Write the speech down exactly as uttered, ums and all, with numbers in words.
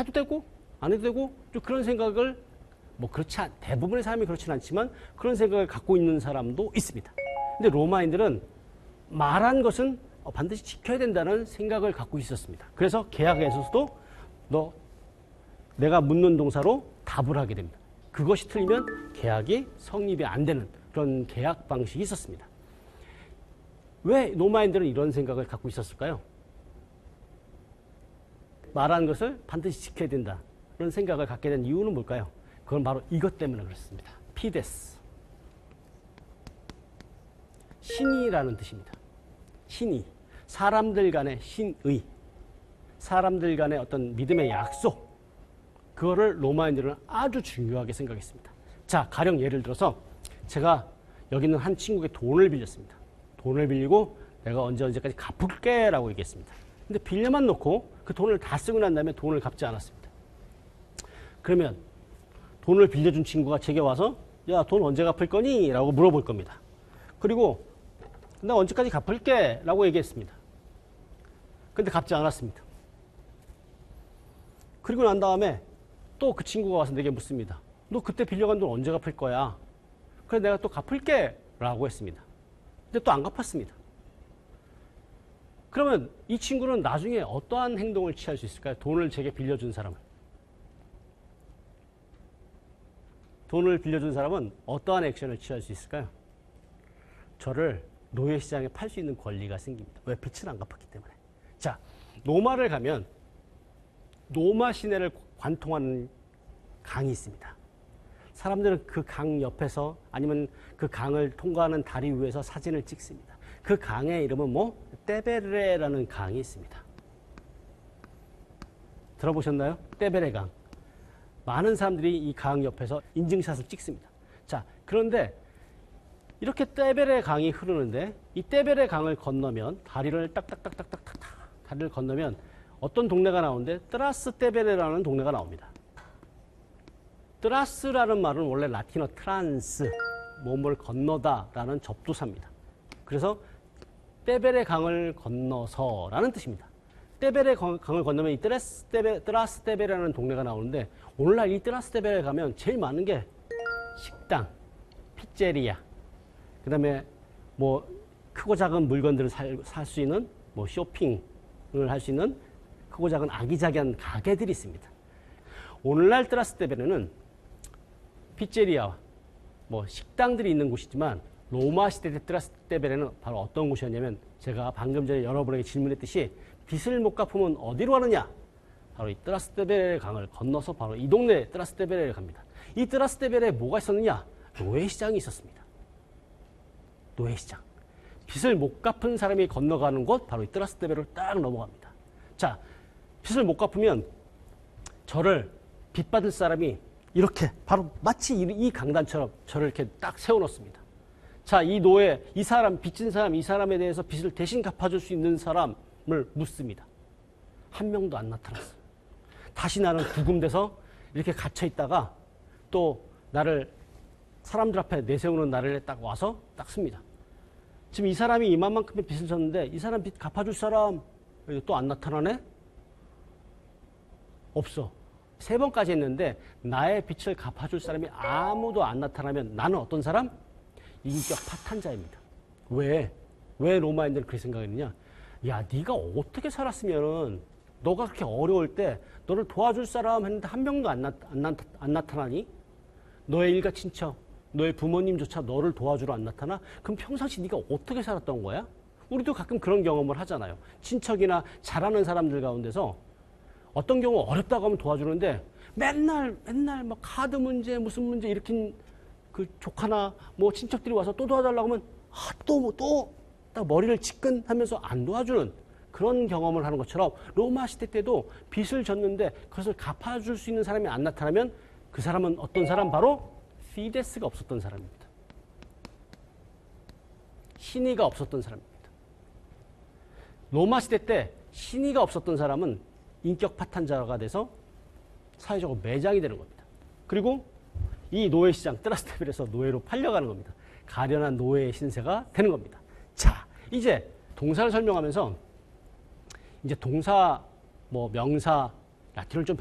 해도 되고 안 해도 되고 좀 그런 생각을 뭐 그렇지 않, 대부분의 사람이 그렇지는 않지만 그런 생각을 갖고 있는 사람도 있습니다. 근데 로마인들은 말한 것은 반드시 지켜야 된다는 생각을 갖고 있었습니다. 그래서 계약에서도 너 내가 묻는 동사로 답을 하게 됩니다. 그것이 틀리면 계약이 성립이 안 되는 그런 계약 방식이 있었습니다. 왜 로마인들은 이런 생각을 갖고 있었을까요? 말한 것을 반드시 지켜야 된다. 그런 생각을 갖게 된 이유는 뭘까요? 그건 바로 이것 때문에 그렇습니다. 피데스. 신이라는 뜻입니다. 신이. 사람들 간의 신의. 사람들 간의 어떤 믿음의 약속. 그거를 로마인들은 아주 중요하게 생각했습니다. 자, 가령 예를 들어서 제가 여기 있는 한 친구에게 돈을 빌렸습니다. 돈을 빌리고 내가 언제 언제까지 갚을게 라고 얘기했습니다. 근데 빌려만 놓고 그 돈을 다 쓰고 난 다음에 돈을 갚지 않았습니다. 그러면 돈을 빌려준 친구가 제게 와서 야, 돈 언제 갚을 거니? 라고 물어볼 겁니다. 그리고 나 언제까지 갚을게 라고 얘기했습니다. 근데 갚지 않았습니다. 그리고 난 다음에 또 그 친구가 와서 내게 묻습니다. 너 그때 빌려간 돈 언제 갚을 거야? 그래 내가 또 갚을게 라고 했습니다. 근데 또 안 갚았습니다. 그러면 이 친구는 나중에 어떠한 행동을 취할 수 있을까요? 돈을 제게 빌려준 사람은. 돈을 빌려준 사람은 어떠한 액션을 취할 수 있을까요? 저를 노예시장에 팔 수 있는 권리가 생깁니다. 왜? 빚을 안 갚았기 때문에. 자, 로마를 가면 로마 시내를 관통하는 강이 있습니다. 사람들은 그 강 옆에서 아니면 그 강을 통과하는 다리 위에서 사진을 찍습니다. 그 강의 이름은 뭐? 떼베레라는 강이 있습니다. 들어보셨나요? 떼베레 강. 많은 사람들이 이 강 옆에서 인증샷을 찍습니다. 자, 그런데 이렇게 떼베레 강이 흐르는데 이 떼베레 강을 건너면 다리를 딱딱딱딱딱딱 다리를 건너면 어떤 동네가 나오는데 트라스 떼베레라는 동네가 나옵니다. 트라스라는 말은 원래 라틴어 트란스, 몸을 건너다라는 접두사입니다. 그래서 떼베레 강을 건너서라는 뜻입니다. 떼베레 강을 건너면 이 트라스 떼베, 트라스 떼베레라는 동네가 나오는데 오늘날 이 트라스 떼베레에 가면 제일 많은 게 식당, 피제리아, 그 다음에 뭐 크고 작은 물건들을 살 수 있는 뭐 쇼핑을 할 수 있는 크고 작은 아기자기한 가게들이 있습니다. 오늘날 트라스테베레는 피제리아와 뭐 식당들이 있는 곳이지만 로마 시대 때 트라스테베레는 바로 어떤 곳이었냐면 제가 방금 전에 여러분에게 질문했듯이 빚을 못 갚으면 어디로 가느냐? 바로 이 트라스테베레 강을 건너서 바로 이 동네 트라스테베레를 갑니다. 이 트라스테베레에 뭐가 있었느냐? 노예시장이 있었습니다. 노예시장. 빚을 못 갚은 사람이 건너가는 곳 바로 이 트라스테베레로 딱 넘어갑니다. 자, 빚을 못 갚으면 저를 빚 받을 사람이 이렇게 바로 마치 이 강단처럼 저를 이렇게 딱 세워놓습니다. 자, 이 노예, 이 사람, 빚진 사람, 이 사람에 대해서 빚을 대신 갚아줄 수 있는 사람을 묻습니다. 한 명도 안 나타났어요. 다시 나는 구금돼서 이렇게 갇혀있다가 또 나를 사람들 앞에 내세우는 날을 딱 와서 딱 씁니다. 지금 이 사람이 이만큼의 빚을 졌는데 이 사람 빚 갚아줄 사람 또 안 나타나네? 없어. 세 번까지 했는데 나의 빚을 갚아줄 사람이 아무도 안 나타나면 나는 어떤 사람? 인격 파탄자입니다. 왜? 왜 로마인들은 그렇게 생각했느냐? 야, 네가 어떻게 살았으면 너가 그렇게 어려울 때 너를 도와줄 사람 했는데 한 명도 안, 나, 안, 나, 안 나타나니? 너의 일가 친척, 너의 부모님조차 너를 도와주러 안 나타나? 그럼 평상시 네가 어떻게 살았던 거야? 우리도 가끔 그런 경험을 하잖아요. 친척이나 잘하는 사람들 가운데서 어떤 경우 어렵다고 하면 도와주는데 맨날 맨날 막 카드 문제 무슨 문제 일으킨 그 조카나 뭐 친척들이 와서 또 도와달라고 하면 아, 또 뭐 또 딱 머리를 지끈하면서 안 도와주는 그런 경험을 하는 것처럼 로마 시대 때도 빚을 졌는데 그것을 갚아줄 수 있는 사람이 안 나타나면 그 사람은 어떤 사람? 바로 피데스가 없었던 사람입니다. 신의가 없었던 사람입니다. 로마 시대 때 신의가 없었던 사람은 인격 파탄자가 돼서 사회적으로 매장이 되는 겁니다. 그리고 이 노예시장 트라스테벨에서 노예로 팔려가는 겁니다. 가련한 노예의 신세가 되는 겁니다. 자, 이제 동사를 설명하면서 이제 동사, 뭐 명사, 라틴어를 좀